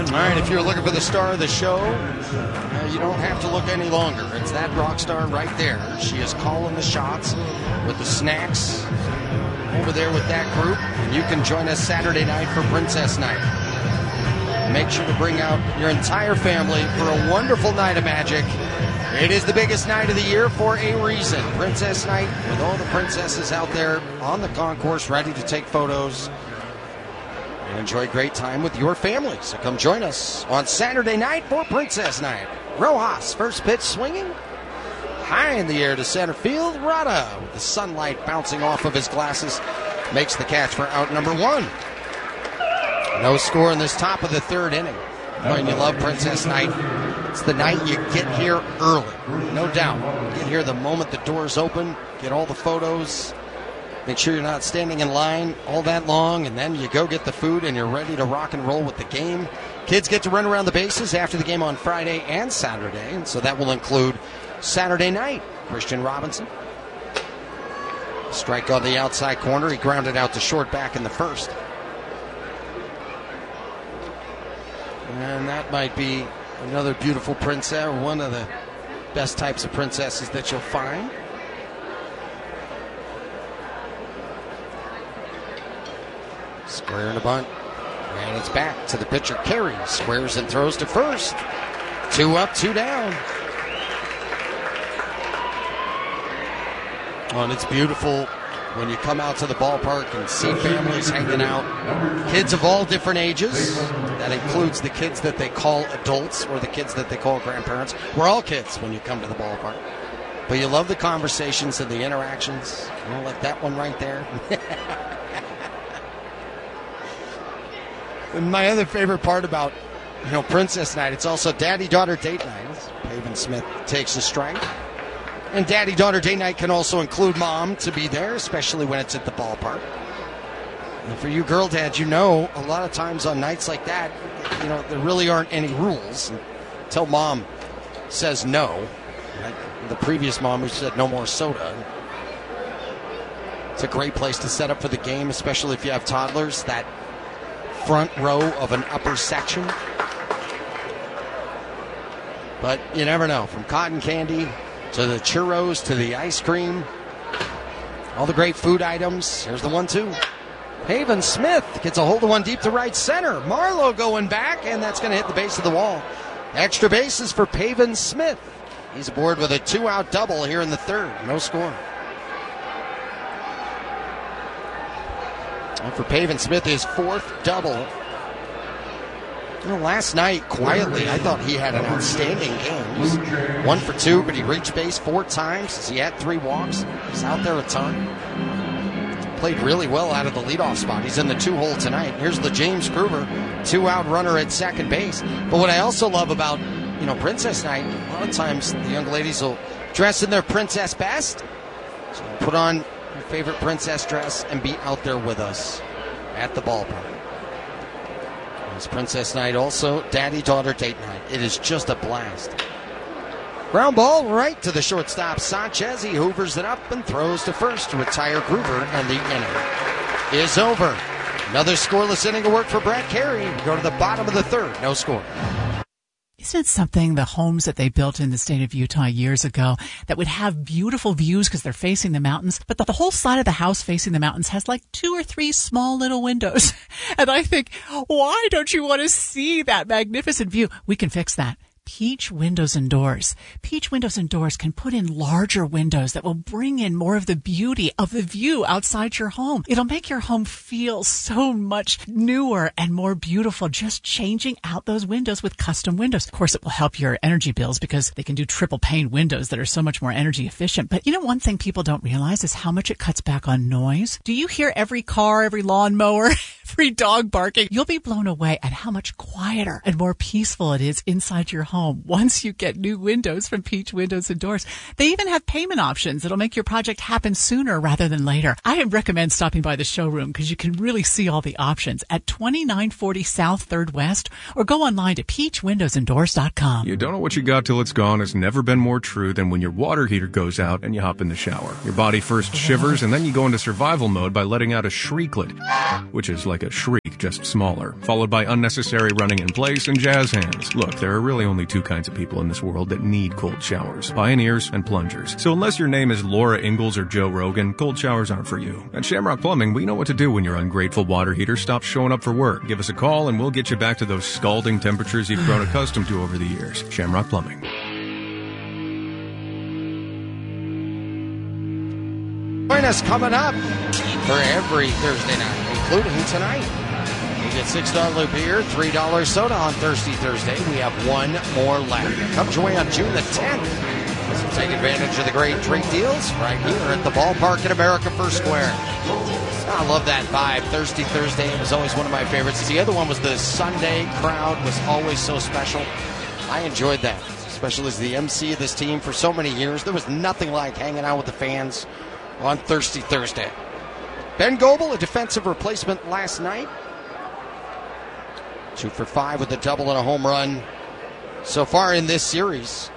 All right, if you're looking for the star of the show, you don't have to look any longer. It's that rock star right there. She is calling the shots with the snacks over there with that group. And you can join us Saturday night for Princess Night. Make sure to bring out your entire family for a wonderful night of magic. It is the biggest night of the year for a reason. Princess Night, with all the princesses out there on the concourse ready to take photos and enjoy a great time with your family. So come join us on Saturday night for Princess Night. Rojas, first pitch swinging high in the air to center field. Rada, with the sunlight bouncing off of his glasses, makes the catch for out number one. No score in this top of the third inning. And you love Princess Night. It's the night you get here early, no doubt. Get here the moment the doors open, get all the photos. Make sure you're not standing in line all that long, and then you go get the food and you're ready to rock and roll with the game. Kids get to run around the bases after the game on Friday and Saturday, and so that will include Saturday night. Christian Robinson. Strike on the outside corner. He grounded out to short back in the first. And that might be another beautiful princess, or one of the best types of princesses that you'll find. Square in a bunt. And it's back to the pitcher, Carey. Squares and throws to first. 2 up, 2 down. Oh, and it's beautiful when you come out to the ballpark and see families hanging out. Kids of all different ages. That includes the kids that they call adults or the kids that they call grandparents. We're all kids when you come to the ballpark. But you love the conversations and the interactions. You know, like that one right there. And my other favorite part about, Princess Night, it's also Daddy-Daughter Date Night. Pavin Smith takes a strike. And Daddy-Daughter Date Night can also include Mom to be there, especially when it's at the ballpark. And for you girl dads, a lot of times on nights like that, there really aren't any rules until Mom says no. Like the previous mom who said no more soda. It's a great place to set up for the game, especially if you have toddlers. That front row of an upper section. But you never know. From cotton candy to the churros to the ice cream, all the great food items. Here's the 1-2. Pavin Smith gets a hold of one deep to right center. Marlowe going back, and that's going to hit the base of the wall. Extra bases for Pavin Smith. He's aboard with a 2-out double here in the third. No score. And for Pavin Smith, his fourth double. Last night, quietly, I thought he had an outstanding game. He was 1 for 2, but he reached base 4 times. He had 3 walks. He's out there a ton. Played really well out of the leadoff spot. He's in the 2-hole tonight. Here's the James Kruger, 2-out runner at second base. But what I also love about, Princess Night, a lot of times the young ladies will dress in their princess best. So put on your favorite princess dress and be out there with us at the ballpark. It's Princess Night also, Daddy-Daughter Date Night. It is just a blast. Ground ball right to the shortstop, Sanchez. He hoovers it up and throws to first to retire Gruber, and the inning is over. Another scoreless inning of work for Brett Carey. We go to the bottom of the third. No score. Isn't it something, the homes that they built in the state of Utah years ago that would have beautiful views because they're facing the mountains, but the whole side of the house facing the mountains has like 2 or 3 small little windows. And I think, why don't you want to see that magnificent view? We can fix that. Peach Windows and Doors. Peach Windows and Doors can put in larger windows that will bring in more of the beauty of the view outside your home. It'll make your home feel so much newer and more beautiful just changing out those windows with custom windows. Of course, it will help your energy bills because they can do triple pane windows that are so much more energy efficient. But one thing people don't realize is how much it cuts back on noise. Do you hear every car, every lawnmower, every dog barking? You'll be blown away at how much quieter and more peaceful it is inside your home home once you get new windows from Peach Windows and Doors. They even have payment options that'll make your project happen sooner rather than later. I recommend stopping by the showroom because you can really see all the options at 2940 South 3rd West, or go online to peachwindowsanddoors.com. You don't know what you got till it's gone has never been more true than when your water heater goes out and you hop in the shower. Your body first shivers and then you go into survival mode by letting out a shrieklet, which is like a shriek, just smaller, followed by unnecessary running in place and jazz hands. Look, there are really only two kinds of people in this world that need cold showers: pioneers and plungers. So unless your name is Laura Ingalls or Joe Rogan, cold showers aren't for you. At Shamrock Plumbing, we know what to do when your ungrateful water heater stops showing up for work. Give us a call and we'll get you back to those scalding temperatures you've grown accustomed to over the years. Shamrock Plumbing. Join us coming up for every Thursday night, including tonight. You get $6 loop beer, $3 soda on Thirsty Thursday. We have one more left. Come join on June the 10th. So take advantage of the great drink deals right here at the ballpark at America First Square. I love that vibe. Thirsty Thursday was always one of my favorites. The other one was the Sunday crowd was always so special. I enjoyed that, especially as the MC of this team for so many years. There was nothing like hanging out with the fans on Thirsty Thursday. Ben Goebel, a defensive replacement last night. 2 for 5 with a double and a home run so far in this series.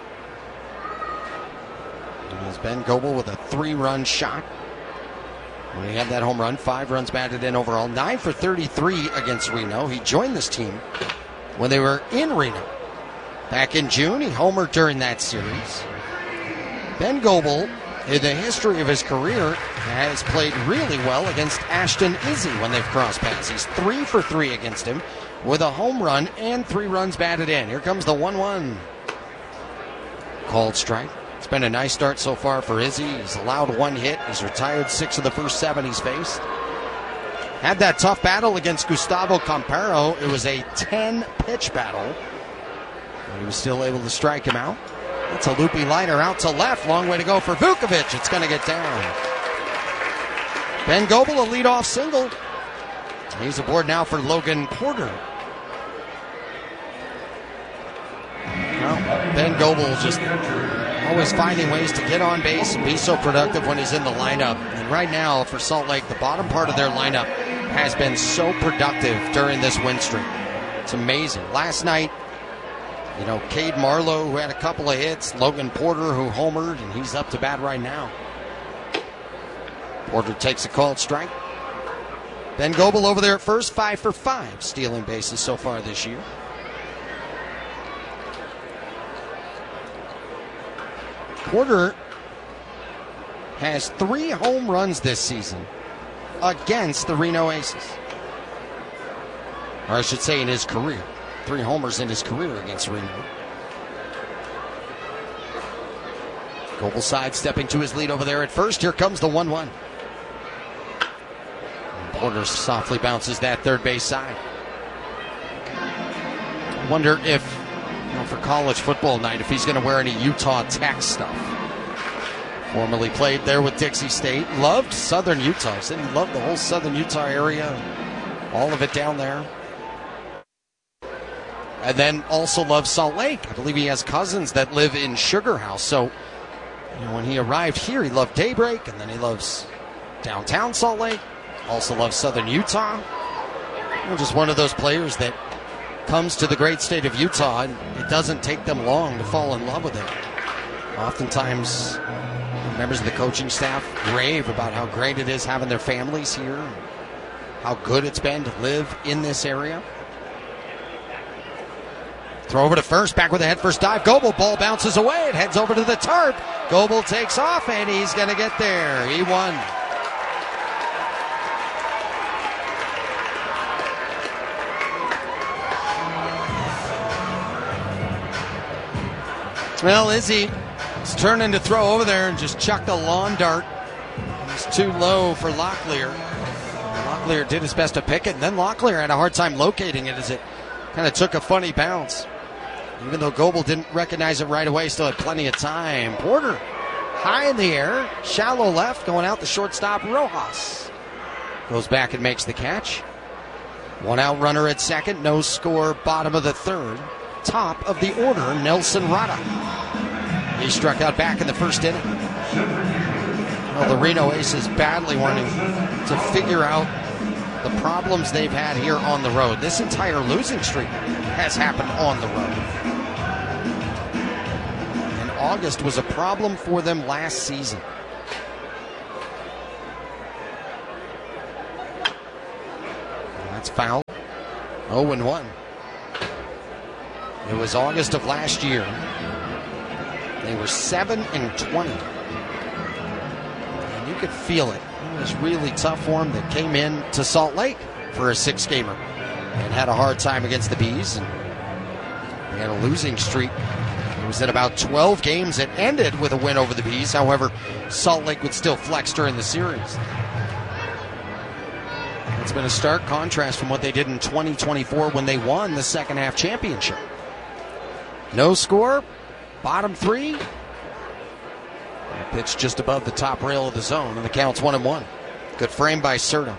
As Ben Goebel with a 3-run shot. When he had that home run, 5 runs batted in overall, 9 for 33 against Reno. He joined this team when they were in Reno. Back in June, he homered during that series. Ben Goebel, in the history of his career, has played really well against Ashton Izzy when they've crossed paths. He's 3 for 3 against him with a home run and 3 runs batted in. Here comes the 1-1. Called strike. It's been a nice start so far for Izzy. He's allowed 1 hit. He's retired 6 of the first 7 he's faced. Had that tough battle against Gustavo Campero. It was a 10-pitch battle. But he was still able to strike him out. That's a loopy liner out to left. Long way to go for Vukovic. It's going to get down. Ben Goebel, a leadoff single. He's aboard now for Logan Porter. Well, Ben Goebel just always finding ways to get on base and be so productive when he's in the lineup. And right now, for Salt Lake, the bottom part of their lineup has been so productive during this win streak. It's amazing. Last night, Cade Marlowe, who had a couple of hits, Logan Porter, who homered, and he's up to bat right now. Porter takes a called strike. Ben Goebel over there at first, 5 for 5, stealing bases so far this year. Porter has 3 home runs this season against the Reno Aces. Or I should say in his career. 3 homers in his career against Reno. Goebel sidestepping to his lead over there at first. Here comes the 1-1. Porter softly bounces that third base side. I wonder if, for college football night, if he's going to wear any Utah Tech stuff. Formerly played there with Dixie State. Loved Southern Utah. Said he loved the whole Southern Utah area. All of it down there. And then also loves Salt Lake. I believe he has cousins that live in Sugar House. So, when he arrived here, he loved Daybreak, and then he loves downtown Salt Lake. Also loves Southern Utah. Just one of those players that comes to the great state of Utah, and it doesn't take them long to fall in love with it. Oftentimes, members of the coaching staff rave about how great it is having their families here, how good it's been to live in this area. Throw over to first, back with a head first dive. Goebel, ball bounces away. It heads over to the tarp. Goebel takes off, and he's going to get there. He won. Well, Izzy is turning to throw over there and just chucked a lawn dart. It's too low for Locklear. Locklear did his best to pick it, and then Locklear had a hard time locating it as it kind of took a funny bounce. Even though Goebel didn't recognize it right away, still had plenty of time. Porter, high in the air, shallow left, going out the shortstop, Rojas. Goes back and makes the catch. 1 out runner at second, no score, bottom of the third. top of the order, Nelson Rada. He struck out back in the first inning. Well, the Reno Aces badly wanting to figure out the problems they've had here on the road. This entire losing streak has happened on the road. And August was a problem for them last season. And that's foul. 0-1. It was August of last year. They were 7-20. And you could feel it. It was really tough for them. That came in to Salt Lake for a 6-gamer and had a hard time against the Bees. And they had a losing streak. It was at about 12 games. It ended with a win over the Bees. However, Salt Lake would still flex during the series. It's been a stark contrast from what they did in 2024 when they won the second half championship. No score, bottom 3. Pitch just above the top rail of the zone, and the count's 1-1. Good frame by Serta.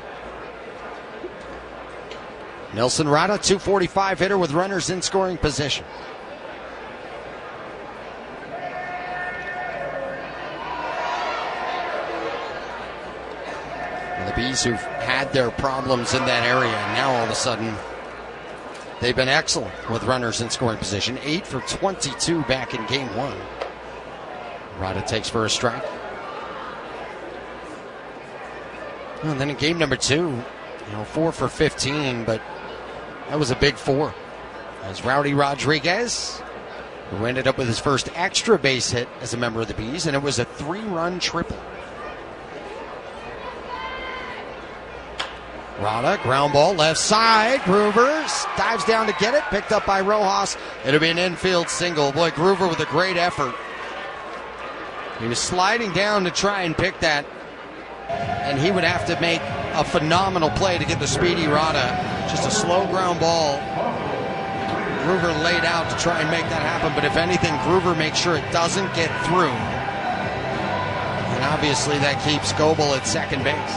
Nelson Rada, .245 hitter with runners in scoring position. And the Bees, who've had their problems in that area, and now all of a sudden they've been excellent with runners in scoring position. 8 for 22 back in game 1. Rada takes for a strike. And then in game number 2, 4 for 15, but that was a big 4. As Rowdy Rodriguez, who ended up with his first extra base hit as a member of the Bees, and it was a 3-run triple. Rada, ground ball, left side. Groover dives down to get it. Picked up by Rojas. It'll be an infield single. Boy, Groover with a great effort. He was sliding down to try and pick that. And he would have to make a phenomenal play to get the speedy Rada. Just a slow ground ball. Groover laid out to try and make that happen. But if anything, Groover makes sure it doesn't get through. And obviously that keeps Goebel at second base.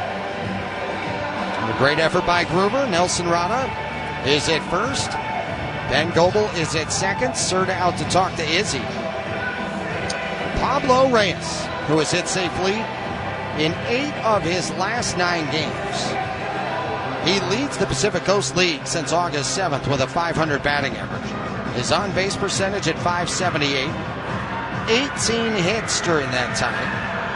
A great effort by Groover. Nelson Rada is at first. Ben Goebel is at second. Serta out to talk to Izzy. Pablo Reyes, who has hit safely in 8 of his last 9 games. He leads the Pacific Coast League since August 7th with a .500 batting average. His on-base percentage at .578. 18 hits during that time.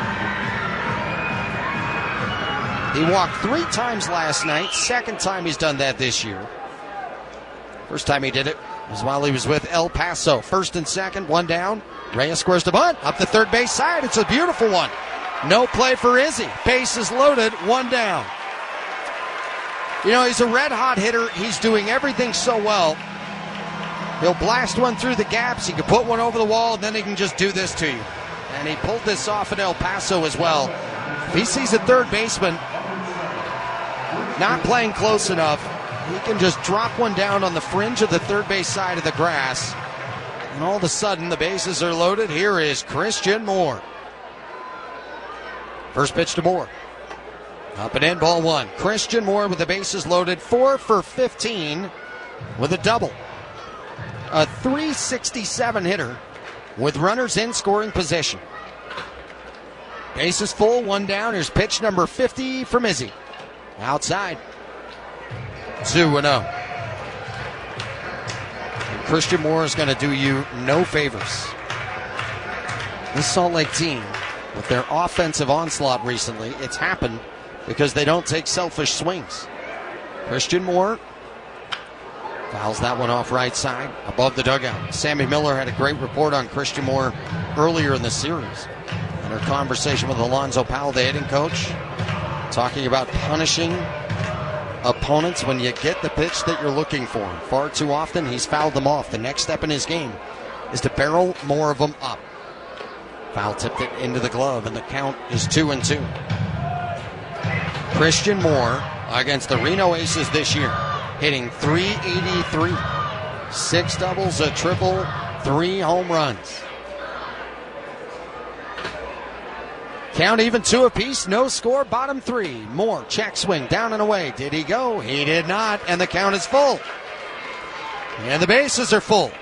He walked 3 times last night. Second time he's done that this year. First time he did it was while he was with El Paso. First and second, 1 down. Reyes squares the bunt up the third base side. It's a beautiful one. No play for Izzy. Bases loaded, 1 down. He's a red-hot hitter. He's doing everything so well. He'll blast one through the gaps. He can put one over the wall, and then he can just do this to you. And he pulled this off at El Paso as well. If he sees a third baseman not playing close enough, he can just drop one down on the fringe of the third base side of the grass. And all of a sudden, the bases are loaded. Here is Christian Moore. First pitch to Moore. Up and in, ball 1. Christian Moore with the bases loaded, 4 for 15 with a double. A .367 hitter with runners in scoring position. Bases full, 1 down. Here's pitch number 50 from Izzy. Outside. 2-0. Christian Moore is going to do you no favors. This Salt Lake team, with their offensive onslaught recently, it's happened because they don't take selfish swings. Christian Moore fouls that one off right side, above the dugout. Sammy Miller had a great report on Christian Moore earlier in the series. In her conversation with Alonzo Powell, the hitting coach, talking about punishing opponents when you get the pitch that you're looking for. Far too often, he's fouled them off. The next step in his game is to barrel more of them up. Foul tipped it into the glove, and the count is 2-2. Christian Moore against the Reno Aces this year, hitting .383. 6 doubles, a triple, 3 home runs. Count even 2 apiece, no score, bottom 3. Moore, check swing, down and away. Did he go? He did not, and the count is full. And the bases are full.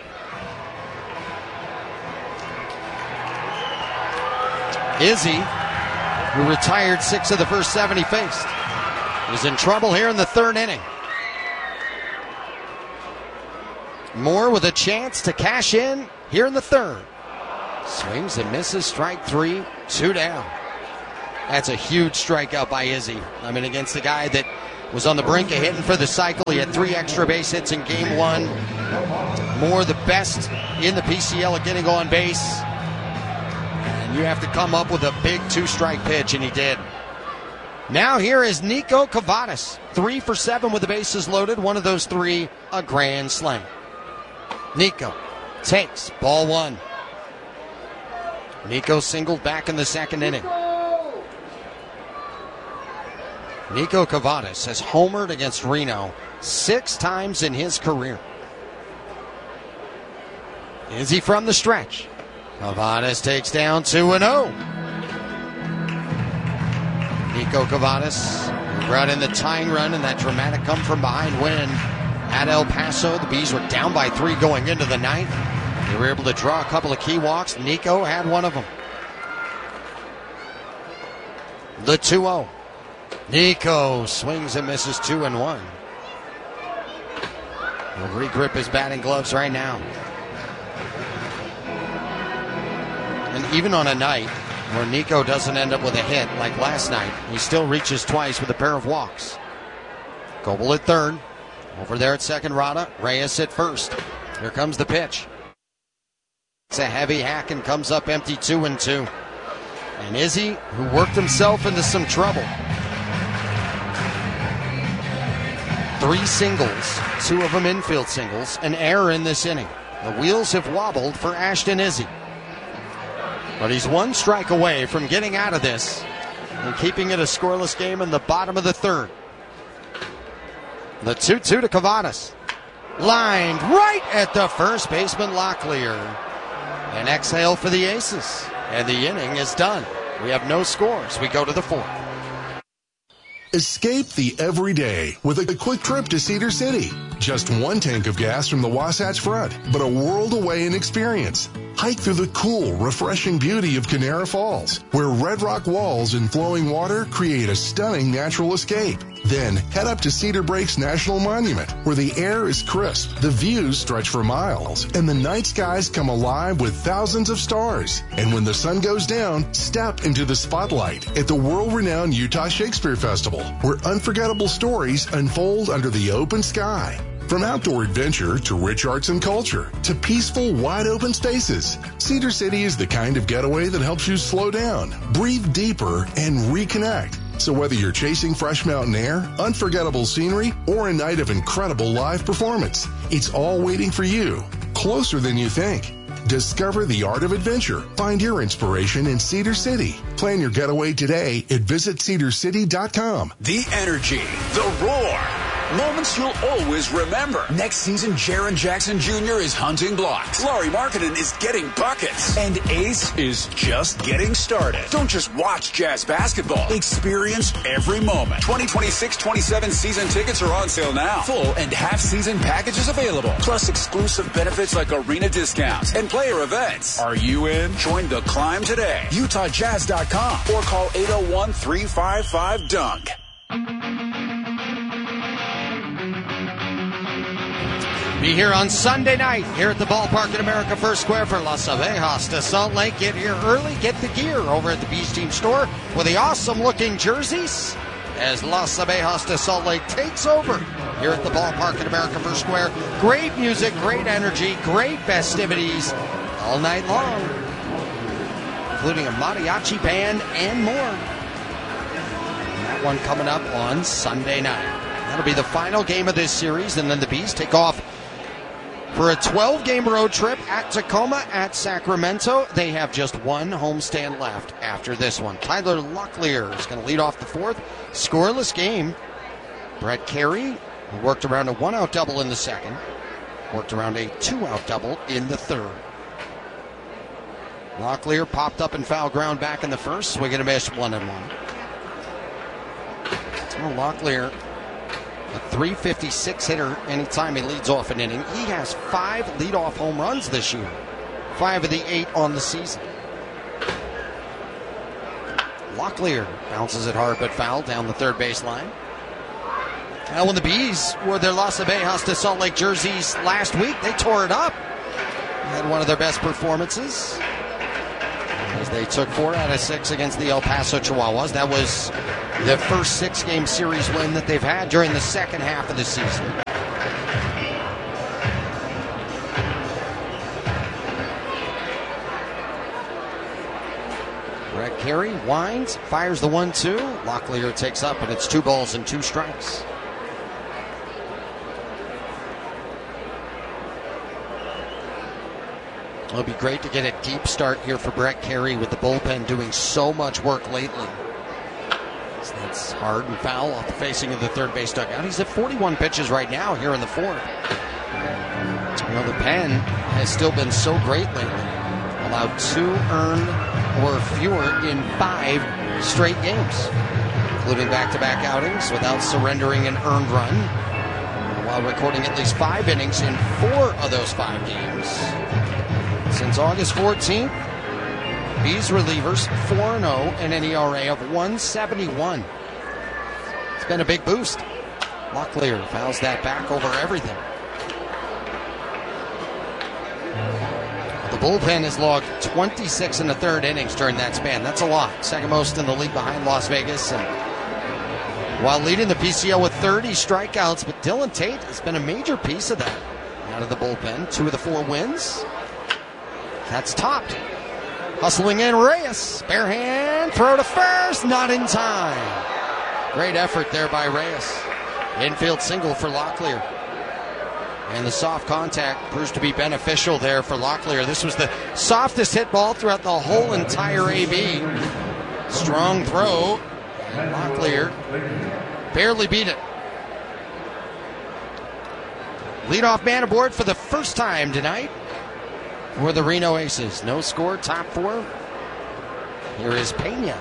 Izzy, who retired 6 of the first 7 he faced, is in trouble here in the 3rd inning. Moore with a chance to cash in here in the 3rd. Swings and misses, strike 3, 2 down. That's a huge strikeout by Izzy. I mean, against the guy that was on the brink of hitting for the cycle. He had 3 extra base hits in game 1. Moore, the best in the PCL at getting on base. And you have to come up with a big 2-strike pitch, and he did. Now here is Nico Cavadas. 3 for 7 with the bases loaded. One of those 3, a grand slam. Nico takes ball 1. Nico singled back in the 2nd inning. Nico Cavadas has homered against Reno 6 times in his career. Izzy from the stretch. Cavadas takes down 2-0. Nico Cavadas brought in the tying run in that dramatic come-from-behind win at El Paso. The Bees were down by 3 going into the 9th. They were able to draw a couple of key walks. Nico had one of them. The 2-0. Nico swings and misses 2-1. He'll regrip his batting gloves right now. And even on a night where Nico doesn't end up with a hit like last night, he still reaches twice with a pair of walks. Goebel at 3rd. Over there at 2nd, Rada. Reyes at 1st. Here comes the pitch. It's a heavy hack and comes up empty, 2-2. And Izzy, who worked himself into some trouble. 3 singles, 2 of them infield singles, an error in this inning. The wheels have wobbled for Ashton Izzy. But he's 1 strike away from getting out of this and keeping it a scoreless game in the bottom of the 3rd. The 2-2 to Cavadas. Lined right at the first baseman, Locklear. An exhale for the Aces. And the inning is done. We have no scores. We go to the 4th. Escape the everyday with a quick trip to Cedar City. Just 1 tank of gas from the Wasatch Front, but a world away in experience. Hike through the cool, refreshing beauty of Canara Falls, where red rock walls and flowing water create a stunning natural escape. Then head up to Cedar Breaks National Monument, where the air is crisp, the views stretch for miles, and the night skies come alive with thousands of stars. And when the sun goes down, step into the spotlight at the world-renowned Utah Shakespeare Festival, where unforgettable stories unfold under the open sky. From outdoor adventure to rich arts and culture to peaceful, wide-open spaces, Cedar City is the kind of getaway that helps you slow down, breathe deeper, and reconnect. So whether you're chasing fresh mountain air, unforgettable scenery, or a night of incredible live performance, it's all waiting for you, closer than you think. Discover the art of adventure. Find your inspiration in Cedar City. Plan your getaway today at visitcedarcity.com. The energy, the roar. Moments you'll always remember. Next season, Jaren Jackson Jr. is hunting blocks. Lauri Markkanen is getting buckets. And Ace is just getting started. Don't just watch Jazz basketball. Experience every moment. 2026-27 season tickets are on sale now. Full and half-season packages available. Plus exclusive benefits like arena discounts and player events. Are you in? Join the climb today. UtahJazz.com or call 801-355-DUNK. Be here on Sunday night here at the ballpark at America First Square for Las Abejas de Salt Lake. Get here early, get the gear over at the Bees Team store with the awesome-looking jerseys as Las Abejas de Salt Lake takes over here at the ballpark at America First Square. Great music, great energy, great festivities all night long, including a mariachi band and more. And that one coming up on Sunday night. That'll be the final game of this series, and then the Bees take off for a 12-game road trip at Tacoma, at Sacramento. They have just 1 homestand left after this one. Tyler Locklear is going to lead off the 4th. Scoreless game. Brett Carey, who worked around a 1-out double in the 2nd, worked around a 2-out double in the 3rd. Locklear popped up in foul ground back in the 1st, swing and a miss, 1-1. Well, Locklear A .356 hitter anytime he leads off an inning. He has 5 leadoff home runs this year. 5 of the 8 on the season. Locklear bounces it hard but foul down the third baseline. Now when the Bees were their Las Abejas to Salt Lake jerseys last week, they tore it up. They had one of their best performances as they took 4 out of 6 against the El Paso Chihuahuas. That was the first 6-game series win that they've had during the second half of the season. Brett Carey winds, fires the 1-2. Locklear takes up, and it's 2 balls and 2 strikes. It'll be great to get a deep start here for Brett Carey with the bullpen doing so much work lately. So that's hard and foul off the facing of the third base dugout. He's at 41 pitches right now here in the fourth. You know, the pen has still been so great lately. Allowed 2 earned or fewer in 5 straight games, including back-to-back outings without surrendering an earned run, while recording at least 5 innings in 4 of those 5 games. Since August 14th, Bees relievers 4-0 and an ERA of 1.71. It's been a big boost. Locklear fouls that back over everything. The bullpen has logged 26 in the third innings during that span. That's a lot. Second most in the league behind Las Vegas. And while leading the PCL with 30 strikeouts, but Dylan Tate has been a major piece of that out of the bullpen. 2 of the 4 wins. That's topped. Hustling in Reyes. Bare hand. Throw to first. Not in time. Great effort there by Reyes. Infield single for Locklear. And the soft contact proves to be beneficial there for Locklear. This was the softest hit ball throughout the whole entire AB. Strong throw. And Locklear barely beat it. Leadoff man aboard for the first time tonight for the Reno Aces. No score, top 4. Here is Pena.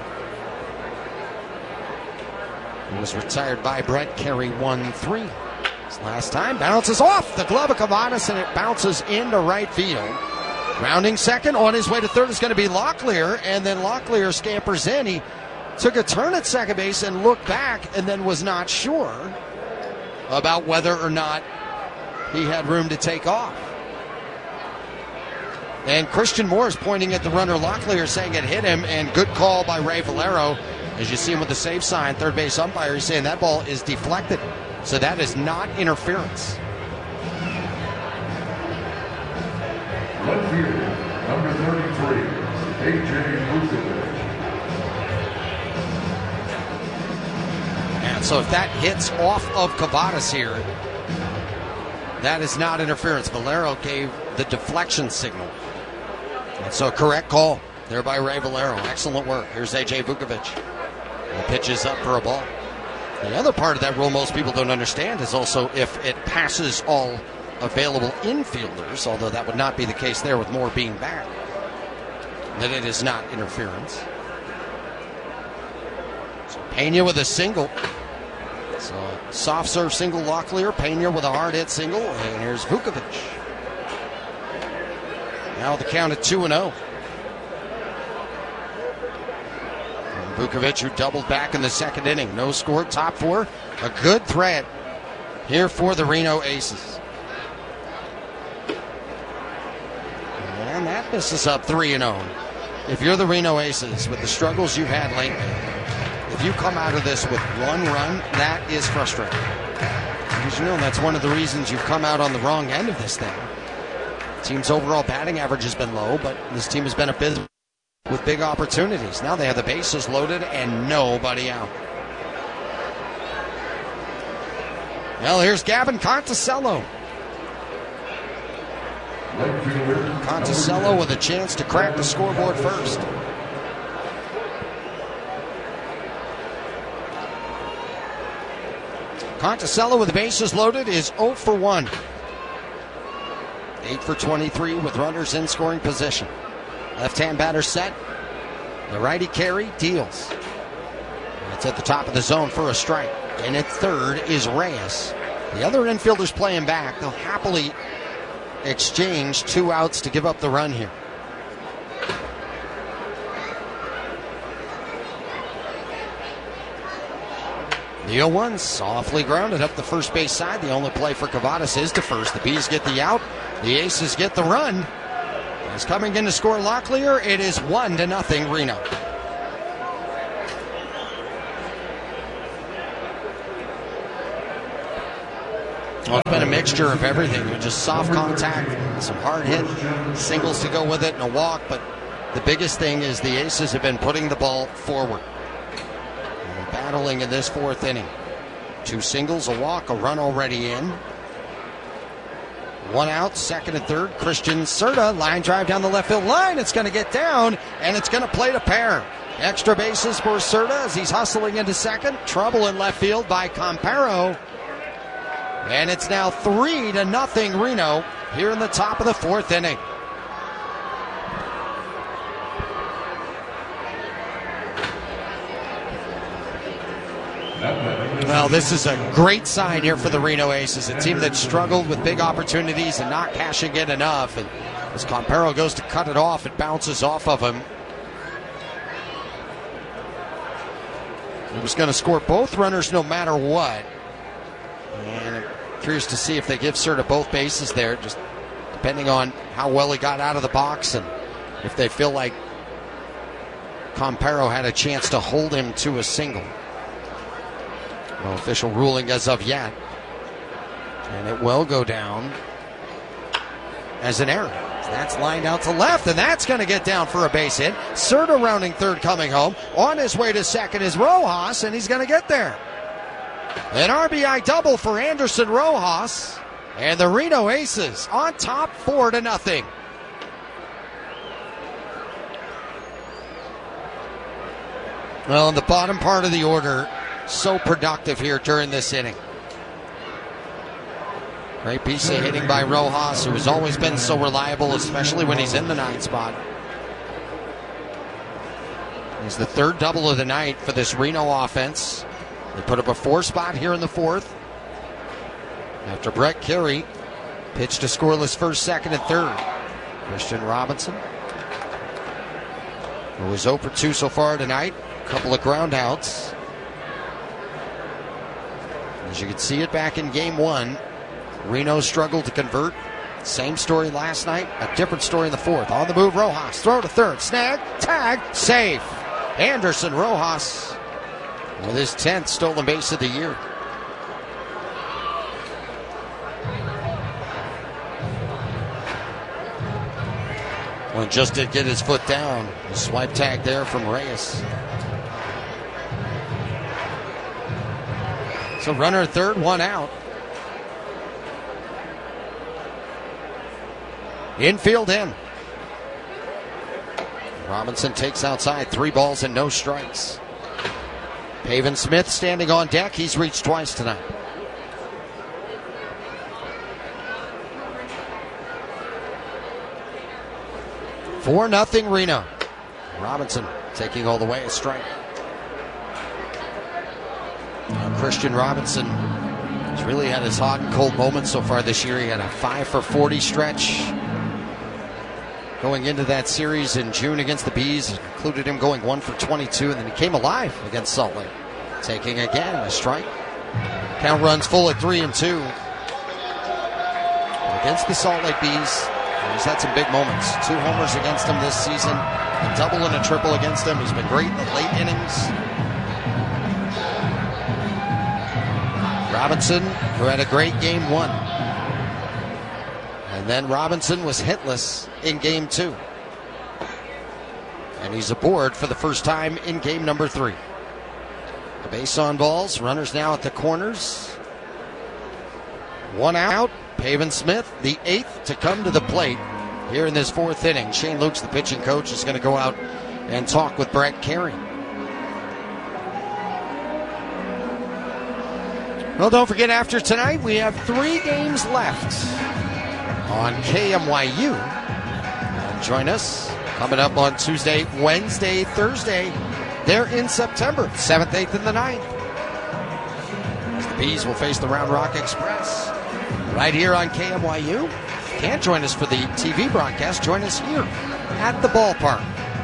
He was retired by Brett Carey 1-3. This last time bounces off the glove of Cavadas and it bounces into right field. Rounding second, on his way to third is going to be Locklear, and then Locklear scampers in. He took a turn at second base and looked back and then was not sure about whether or not he had room to take off. And Christian Moore is pointing at the runner Locklear, saying it hit him, and good call by Ray Valero. As you see him with the save sign, third base umpire, he's saying that ball is deflected. So that is not interference. Left field, number 33, A.J. Vukovic. And so if that hits off of Cavadas here, that is not interference. Valero gave the deflection signal. And so correct call there by Ray Valero. Excellent work. Here's A.J. Vukovic. He pitches up for a ball. The other part of that rule most people don't understand is also if it passes all available infielders, although that would not be the case there with Moore being back, that it is not interference. So Pena with a single. So soft serve single Locklear. Pena with a hard hit single. And here's Vukovic. Now the count at 2-0. Vukovic, who doubled back in the second inning. No score, top 4. A good threat here for the Reno Aces. And that misses up 3-0. If you're the Reno Aces, with the struggles you've had lately, if you come out of this with 1 run, that is frustrating. Because you know that's one of the reasons you've come out on the wrong end of this thing. Team's overall batting average has been low, but this team has been a bit with big opportunities. Now they have the bases loaded and nobody out. Well, here's Gavin Conticello. Conticello with a chance to crack the scoreboard first. Conticello with the bases loaded is 0 for 1. 8 for 23 with runners in scoring position. Left-hand batter set. The righty Carey deals. It's at the top of the zone for a strike. And at third is Reyes. The other infielders playing back. They'll happily exchange 2 outs to give up the run here. The 0-1 softly grounded up the first base side. The only play for Cavadas is to first. The Bees get the out. The Aces get the run. As coming in to score Locklear, it is 1-0 Reno. Well, it's been a mixture of everything. Just soft contact, some hard hit, singles to go with it, and a walk. But the biggest thing is the Aces have been putting the ball forward. And battling in this 4th inning. 2 singles, a walk, a run already in. 1 out, second and third. Christian Serta, line drive down the left field line. It's going to get down, and it's going to play to pair. Extra bases for Serta as he's hustling into second. Trouble in left field by Comparo. And it's now 3-0 Reno here in the top of the 4th inning. Well, this is a great sign here for the Reno Aces, a team that struggled with big opportunities and not cashing in enough. And as Comparo goes to cut it off, it bounces off of him. He was going to score both runners no matter what. And I'm curious to see if they give Serta both bases there, just depending on how well he got out of the box and if they feel like Comparo had a chance to hold him to a single. No official ruling as of yet. And it will go down as an error. That's lined out to left, and that's going to get down for a base hit. Serta rounding third coming home. On his way to second is Rojas, and he's going to get there. An RBI double for Anderson Rojas. And the Reno Aces on top 4-0. Well, in the bottom part of the order, so productive here during this inning. Great piece of hitting by Rojas, who has always been so reliable, especially when he's in the 9th spot. He's the 3rd double of the night for this Reno offense. They put up a 4 spot here in the 4th. After Brett Carey pitched a scoreless 1st, 2nd, and 3rd. Christian Robinson, who was 0 for 2 so far tonight. A couple of ground outs. As you can see it back in game 1, Reno struggled to convert. Same story last night, a different story in the 4th. On the move, Rojas, throw to third, snag, tag, safe. Anderson Rojas with his 10th stolen base of the year. Well, just did get his foot down. A swipe tag there from Reyes. So runner at third, 1 out. Infield in. Robinson takes outside, 3 balls and no strikes. Pavin Smith standing on deck. He's reached twice tonight. Four nothing Reno. Robinson taking all the way a strike. Christian Robinson has really had his hot and cold moments so far this year. He had a 5 for 40 stretch going into that series in June against the Bees. It included him going 1 for 22, and then he came alive against Salt Lake, taking again a strike. Count runs full at 3-2. Against the Salt Lake Bees, he's had some big moments. 2 homers against them this season, a double and a triple against them. He's been great in the late innings. Robinson, who had a great game 1. And then Robinson was hitless in game 2. And he's aboard for the first time in game number 3. The base on balls, runners now at the corners. 1 out, Pavin Smith, the 8th to come to the plate here in this 4th inning. Shane Lukes, the pitching coach, is going to go out and talk with Brett Carey. Well, don't forget, after tonight, we have 3 games left on KMYU. And join us coming up on Tuesday, Wednesday, Thursday. They're in September, 7th, 8th, and the 9th. Bees will face the Round Rock Express right here on KMYU. Can't join us for the TV broadcast. Join us here at the ballpark.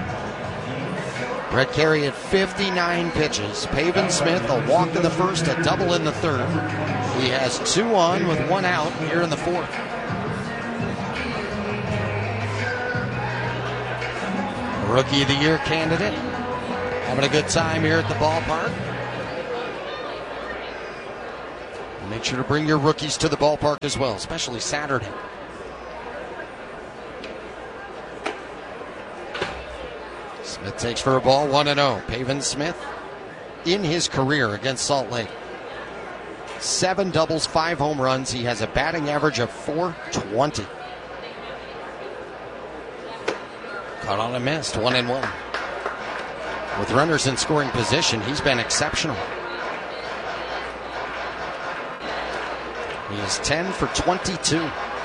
Brett Carey had 59 pitches. Pavin Smith, a walk in the first, a double in the third. He has 2 on with 1 out here in the fourth. Rookie of the Year candidate. Having a good time here at the ballpark. Make sure to bring your rookies to the ballpark as well, especially Saturday. Smith takes for a ball, 1-0. Pavin Smith in his career against Salt Lake. 7 doubles, 5 home runs. He has a batting average of .420. Caught on a missed, 1-1. With runners in scoring position, he's been exceptional. He is 10 for 22.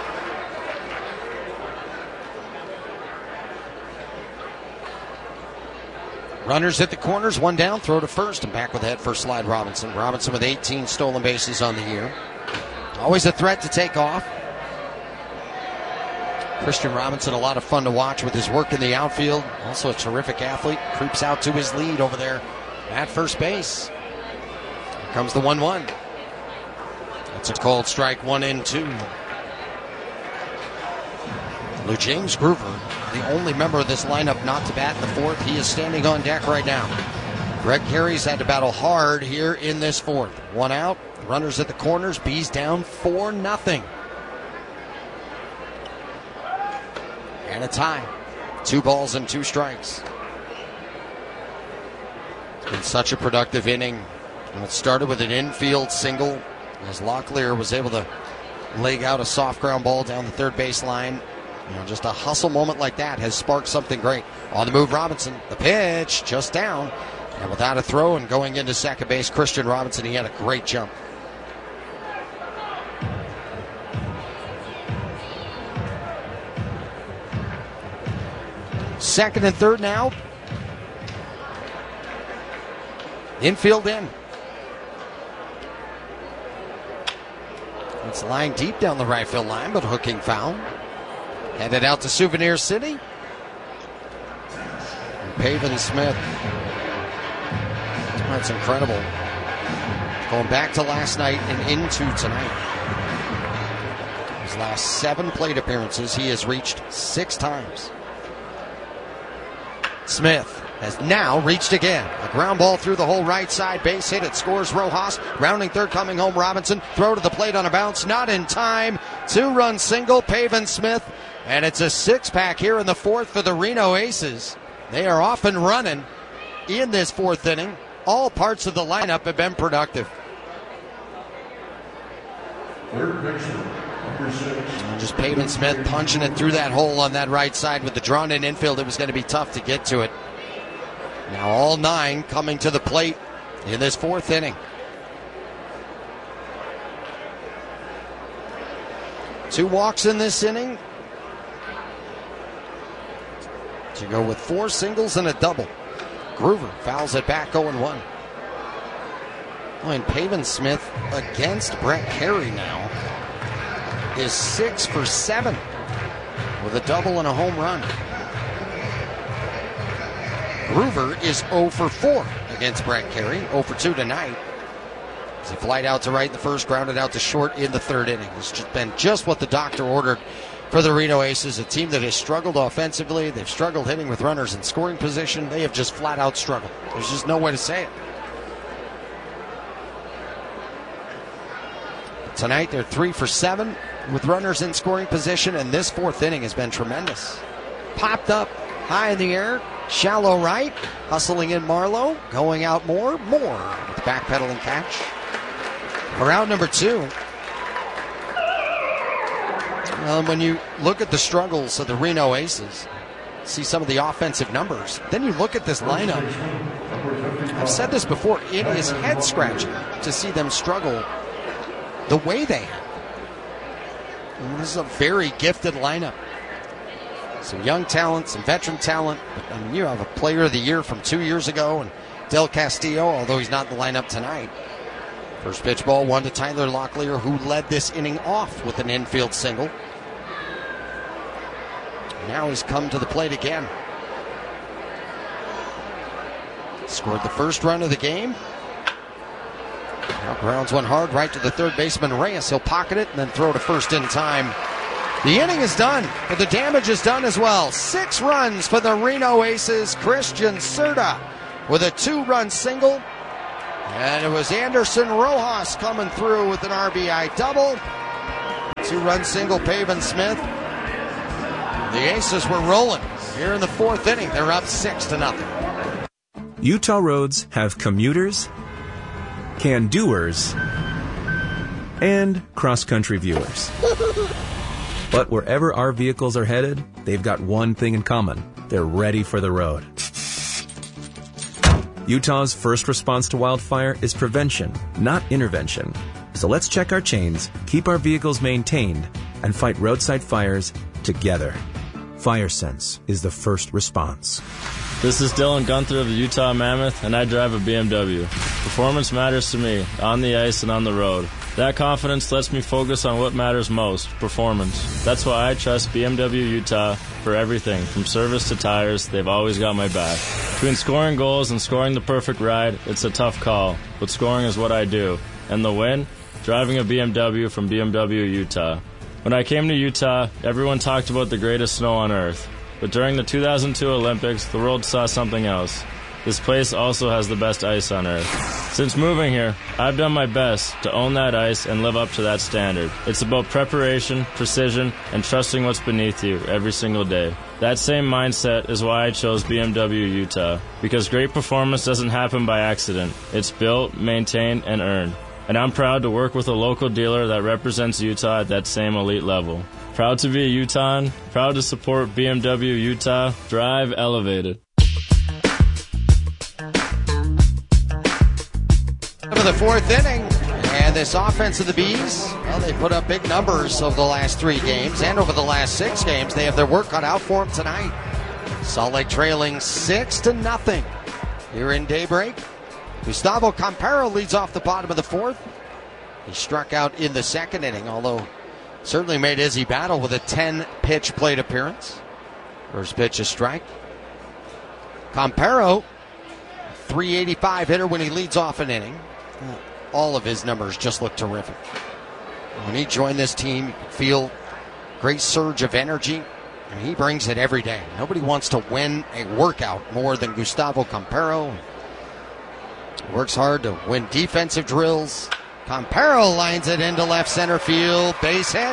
Runners at the corners, 1 down, throw to first, and back with the head first slide Robinson. Robinson with 18 stolen bases on the year. Always a threat to take off. Christian Robinson, a lot of fun to watch with his work in the outfield. Also a terrific athlete. Creeps out to his lead over there at first base. Here comes the 1-1. It's a called strike, 1-2. Lou James Groover, the only member of this lineup not to bat in the fourth. He is standing on deck right now. Greg Carey's had to battle hard here in this fourth. 1 out, runners at the corners, Bees down 4-0. And a tie. 2 balls and 2 strikes. It's been such a productive inning. And it started with an infield single as Locklear was able to leg out a soft ground ball down the third base line. You know, just a hustle moment like that has sparked something great. On the move, Robinson. The pitch just down. And without a throw and going into second base, Christian Robinson, he had a great jump. Second and third now. Infield in. It's lying deep down the right field line, but hooking foul. Headed out to Souvenir City. And Pavin Smith. That's incredible. Going back to last night and into tonight. His last 7 plate appearances, he has reached 6 times. Smith has now reached again. A ground ball through the whole right side, base hit. It scores Rojas. Rounding third, coming home Robinson. Throw to the plate on a bounce, not in time. 2-run single, Pavin Smith. And it's a 6-pack here in the fourth for the Reno Aces. They are off and running in this fourth inning. All parts of the lineup have been productive. Third baseman, number 6. And just Pavin Smith punching it through that hole on that right side with the drawn-in infield. It was going to be tough to get to it. Now all 9 coming to the plate in this fourth inning. 2 walks in this inning. To go with 4 singles and a double. Groover fouls it back, 0-1. And Pavin Smith against Brett Carey now is 6 for 7 with a double and a home run. Groover is 0 for 4 against Brett Carey, 0 for 2 tonight. As he flied out to right in the first, grounded out to short in the third inning. It's just been just what the doctor ordered for the Reno Aces, a team that has struggled offensively. They've struggled hitting with runners in scoring position. They have just flat out struggled. There's just no way to say it. Tonight they're 3 for 7 with runners in scoring position, and this fourth inning has been tremendous. Popped up high in the air, shallow right, hustling in Marlowe, going out more with the backpedaling catch. For out number 2. When you look at the struggles of the Reno Aces, see some of the offensive numbers, then you look at this lineup. I've said this before, it is head-scratching to see them struggle the way they have. And this is a very gifted lineup. Some young talent, some veteran talent. I mean, you have a player of the year from 2 years ago, and Del Castillo, although he's not in the lineup tonight. First pitch ball, one to Tyler Locklear, who led this inning off with an infield single. Now he's come to the plate again. Scored the first run of the game. Now grounds one hard right to the third baseman Reyes. He'll pocket it and then throw to first in time. The inning is done, but the damage is done as well. 6 runs for the Reno Aces. Christian Cerda with a 2-run single. And it was Anderson Rojas coming through with an RBI double. 2-run single, Pavin Smith. The Aces were rolling here in the 4th inning. They're up 6-0. Utah roads have commuters, can-doers, and cross-country viewers. But wherever our vehicles are headed, they've got one thing in common. They're ready for the road. Utah's first response to wildfire is prevention, not intervention. So let's check our chains, keep our vehicles maintained, and fight roadside fires together. FireSense is the first response. This is Dylan Gunther of the Utah Mammoth, and I drive a BMW. Performance matters to me, on the ice and on the road. That confidence lets me focus on what matters most, performance. That's why I trust BMW Utah for everything, from service to tires. They've always got my back. Between scoring goals and scoring the perfect ride, it's a tough call, but scoring is what I do. And the win? Driving a BMW from BMW Utah. When I came to Utah, everyone talked about the greatest snow on earth. But during the 2002 Olympics, the world saw something else. This place also has the best ice on earth. Since moving here, I've done my best to own that ice and live up to that standard. It's about preparation, precision, and trusting what's beneath you every single day. That same mindset is why I chose BMW Utah, because great performance doesn't happen by accident. It's built, maintained, and earned. And I'm proud to work with a local dealer that represents Utah at that same elite level. Proud to be a Utahn, proud to support BMW Utah. Drive elevated. For the 4th inning, and this offense of the Bees, well, they put up big numbers over the last 3 games, and over the last 6 games. They have their work cut out for them tonight. Salt Lake trailing 6-0 here in Daybreak. Gustavo Campero leads off the bottom of the 4th. He struck out in the 2nd inning, although certainly made Izzy battle with a 10-pitch plate appearance. First pitch, a strike. Campero, 385 hitter when he leads off an inning. All of his numbers just look terrific. When he joined this team, you could feel great surge of energy, and he brings it every day. Nobody wants to win a workout more than Gustavo Campero. He works hard to win defensive drills. Campero lines it into left center field. Base hit.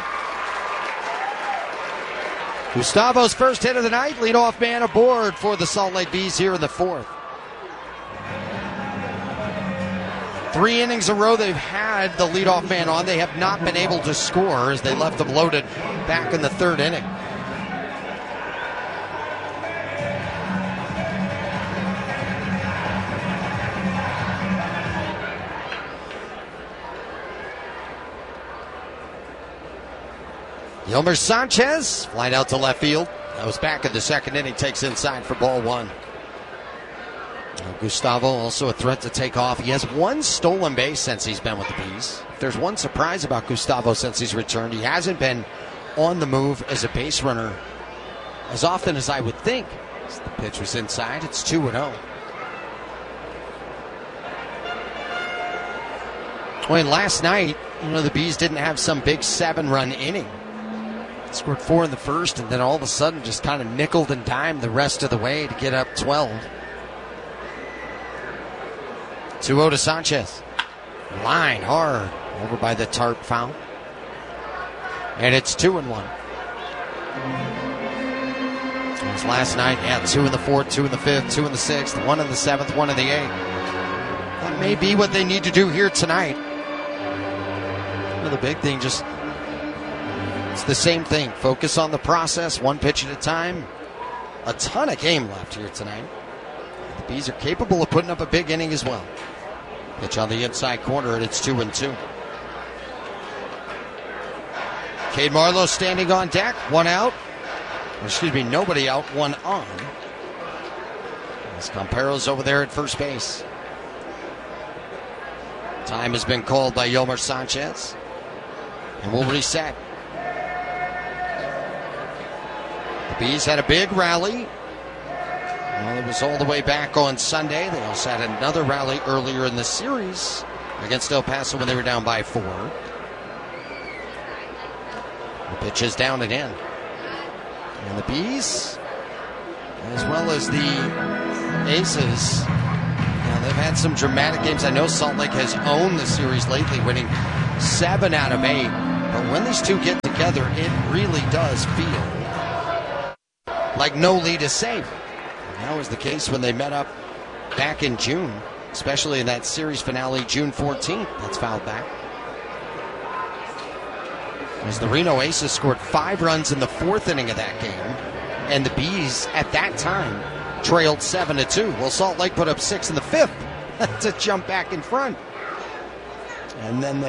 Gustavo's first hit of the night. Leadoff man aboard for the Salt Lake Bees here in the 4th. 3 innings in a row they've had the leadoff man on. They have not been able to score as they left them loaded back in the 3rd inning. Yelmer Sanchez flying out to left field. That was back in the 2nd inning. Takes inside for ball 1. Gustavo also a threat to take off. He has 1 stolen base since he's been with the Bees. If there's one surprise about Gustavo since he's returned, he hasn't been on the move as a base runner as often as I would think. As the pitch was inside. It's 2-0. Well, last night, the Bees didn't have some big 7-run inning. Scored 4 in the 1st, and then all of a sudden just kind of nickeled and dimed the rest of the way to get up 12. 2-0 to Sanchez. Line hard over by the Tarp foul. And it's 2-1. It was last night, 2 in the 4th, 2 in the 5th, 2 in the 6th, 1 in the 7th, 1 in the 8th. That may be what they need to do here tonight. The big thing, it's the same thing. Focus on the process, 1 pitch at a time. A ton of game left here tonight. The Bees are capable of putting up a big inning as well. Pitch on the inside corner, and it's 2-2. Cade Marlowe standing on deck, 1 out. Nobody out, 1 on. As Campero's over there at first base. Time has been called by Yomar Sanchez. And we'll reset. The Bees had a big rally. Well, it was all the way back on Sunday. They also had another rally earlier in the series against El Paso when they were down by 4. The pitch is down and in. And the Bees, as well as the Aces, they've had some dramatic games. I know Salt Lake has owned the series lately, winning 7 out of 8. But when these two get together, it really does feel like no lead is safe. And that was the case when they met up back in June, especially in that series finale, June 14th. That's fouled back. As the Reno Aces scored 5 runs in the 4th inning of that game, and the Bees at that time trailed 7-2. Well, Salt Lake put up 6 in the 5th to jump back in front. And then